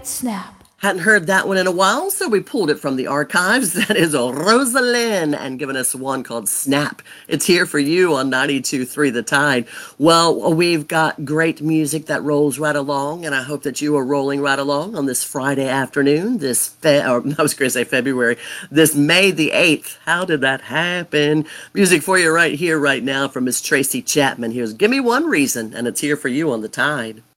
great snap. Hadn't heard that one in a while, so we pulled it from the archives. That is Rosalind, and giving us one called Snap. It's here for you on 92.3 The Tide. Well, we've got great music that rolls right along, and I hope that you are rolling right along on this Friday afternoon, or I was going to say February, this May the 8th. How did that happen? Music for you right here, right now from Miss Tracy Chapman. Here's Give Me One Reason, and it's here for you on The Tide.